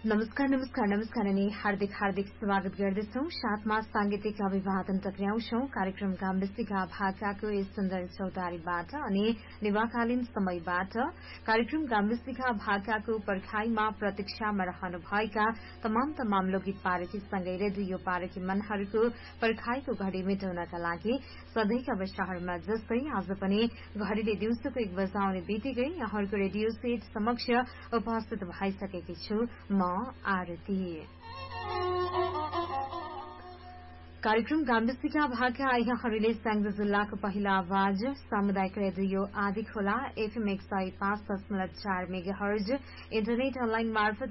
नमस्कार अनि हार्दिक स्वागत गर्दछौ। साथमा सांगीतिक अभिवादन टक्र्याउँछौ कार्यक्रम गाम्बेसीका भाकाको यस सुन्दर चौतारीबाट अनि निवाकालीन समयबाट। कार्यक्रम गाम्बेसीका भाकाको पर्खाईमा प्रतीक्षामा रहनुभएका तमाम लोकगीत पारेखीसँगै रेडियो पारेखी मनहरूको पर्खाईको घड़ी मेटाउनका लागि सधैँका वर्षहरूमा जस्तै आज पनि घड़ीले दिउँसोको 1 बजाउने बित्तिकै यहाँहरूको रेडियो सेट समक्ष उपस्थित भइसकेकी छु म आरती। कार्यक्रम गाम्बेसीका भाका यहाँहरूले स्याङ्जा जिल्लाको पहिला आवाज सामुदायिक रेडियो आदि खोला FM 105.4 मेगाहर्ज इन्टरनेट अनलाइन मार्फत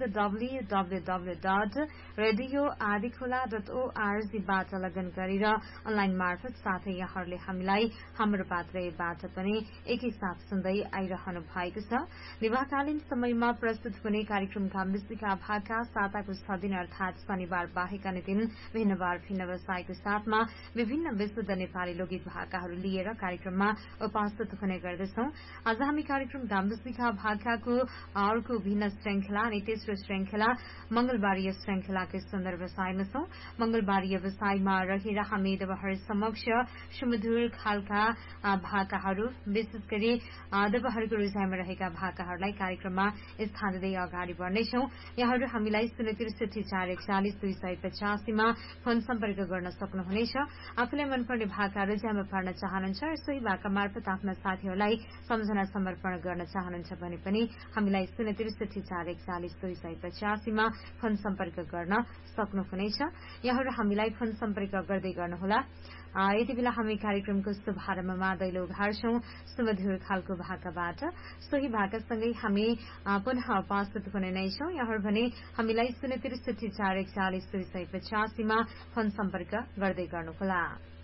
www.radioadikhola.org बाट लगन गरेर अनलाइन मार्फत साथै यहाँहरूले हामीलाई हाम्रो पात्रबाट पनि एकैसाथ सुन्दै आइरहनु भएको छ। निवाकालीन समयमा प्रस्तुत हुने कार्यक्रम गाम्बेसीका भाका साताको 6 दिन अर्थात शनिबार बाहेक अन्य दिन भिन्नबार भिन्न को साथमा विभिन्न विशुद्ध नेपाली लोकगीत भाकाहरू लिएर कार्यक्रममा उपस्थित हुने गर्दछौ। आज हामी कार्यक्रम गाम्बेसीका भाकाको अर्को भिन्न श्रृंखला अनि तेस्रो श्रृंखला मंगलबारीय श्रृंखलाको सुन्दर व्यवसायमा छौं। मंगलबारीय व्यवसायमा रहेर हामी दबहर समक्ष सुमधुर खालका भाकाहरू विशेष गरी दबहरको रुचाइमा रहेका भाकाहरूलाई कार्यक्रममा स्थान दिँदै अगाडि बढ्नेछौं। यहाँहरू हामीलाई 034414250 मा फोन सम्पर्क गर्न सक्नुहुनेछ। आफूलाई मनपर्ने भाका रुचाइमा पढ्न चाहनुहुन्छ र सोही भाका मार्फत आफ्ना साथीहरूलाई सम्झना समर्पण गर्न चाहनुहुन्छ भने पनि हामीलाई 034414250 मा फोन सम्पर्क गर्न सक्नुहुनेछ। यहाँहरू हामीलाई फोन सम्पर्क गर्दै गर्नुहोला। यति बेला हामी कार्यक्रमको शुभारम्भमा दैलो उघार्छौं सुमधुर खालको भाकाबाट। सोही भाकासँगै हामी पुनः उपस्थित हुने नै छौं। यहाँहरू भने हामीलाई 034414250 मा फोन सम्पर्क गर्दै गर्नुहोला।